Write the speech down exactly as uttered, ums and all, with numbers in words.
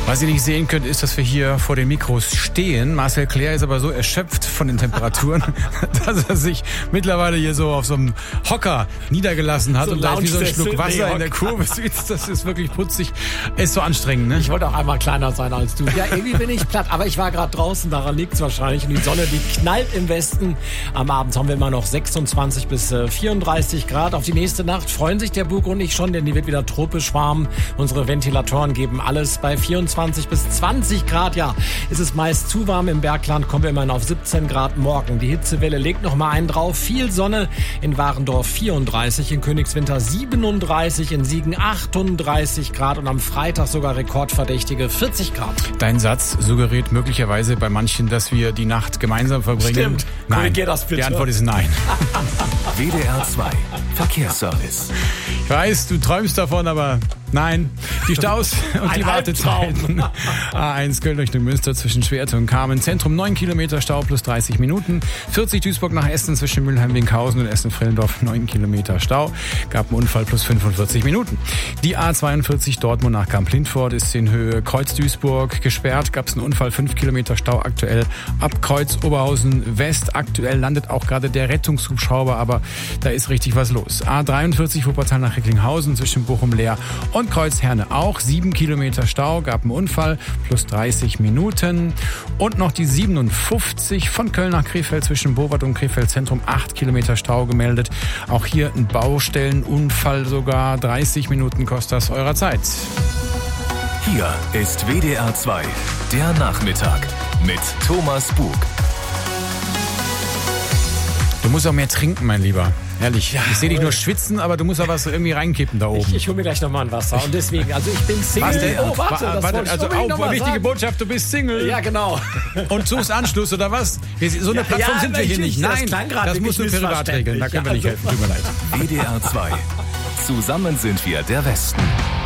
Was ihr nicht sehen könnt, ist, dass wir hier vor den Mikros stehen. Marcel Clair ist aber so erschöpft von den Temperaturen, dass er sich mittlerweile hier so auf so einem Hocker niedergelassen hat so und da wie so ein Schluck Wasser nee, in der Kurve sitzt. Das ist wirklich putzig. Ist so anstrengend, ne? Ich wollte auch einmal kleiner sein als du. Ja, irgendwie bin ich platt. Aber ich war gerade draußen, daran liegt's wahrscheinlich. Und die Sonne, die knallt im Westen. Am Abend haben wir immer noch sechsundzwanzig bis vierunddreißig Grad. Auf die nächste Nacht freuen sich der Bug und ich schon, denn die wird wieder tropisch warm. Unsere Ventilatoren geben alles bei vierundzwanzig bis zwanzig Grad. Ja, ist es meist zu warm im Bergland, kommen wir immerhin auf siebzehn Grad morgen. Die Hitzewelle legt noch mal einen drauf. Viel Sonne, in Warendorf vierunddreißig, in Königswinter siebenunddreißig, in Siegen achtunddreißig Grad und am Freitag sogar rekordverdächtige vierzig Grad. Dein Satz suggeriert möglicherweise bei manchen, dass wir die Nacht gemeinsam verbringen. Stimmt. Nein, korrigier das bitte. Die Antwort ist nein. W D R zwei Verkehrsservice. Ich weiß, du träumst davon, aber nein. Die Staus und die Wartezeiten. A eins Köln Richtung Münster zwischen Schwerte und Kamen. Zentrum neun Kilometer Stau plus dreißig Minuten. vierzig Duisburg nach Essen zwischen Mülheim-Winkhausen und Essen-Frellendorf neun Kilometer Stau. Gab einen Unfall plus fünfundvierzig Minuten. Die A zweiundvierzig Dortmund nach Kamp-Lindfort ist in Höhe Kreuz-Duisburg gesperrt. Gab es einen Unfall, fünf Kilometer Stau aktuell ab Kreuz Oberhausen West. Aktuell landet auch gerade der Rettungshubschrauber, aber da ist richtig was los. A dreiundvierzig Wuppertal nach Recklinghausen zwischen Bochum-Leer und Kreuz-Herne auch. sieben Kilometer Stau, gab einen Unfall, plus dreißig Minuten. Und noch die siebenundfünfzig von Köln nach Krefeld zwischen Bowart und Krefeld Zentrum. acht Kilometer Stau gemeldet. Auch hier ein Baustellenunfall sogar. dreißig Minuten kostet das eurer Zeit. Hier ist W D R zwei, der Nachmittag mit Thomas Bug. Du musst auch mehr trinken, mein Lieber. Ehrlich, ja, ich sehe dich nur schwitzen, aber du musst auch was irgendwie reinkippen da oben. Ich, ich hole mir gleich nochmal ein Wasser. Und deswegen, also ich bin Single. Was denn? Oh, warte, das warte, wollte also ich auch, wichtige sagen. Botschaft, du bist Single. Ja, genau. Und suchst Anschluss, oder was? So eine Plattform ja, sind wir hier nicht. Nein, das, das musst du privat regeln. Da können wir nicht helfen. Tut mir leid. W D R zwei. Zusammen sind wir der Westen.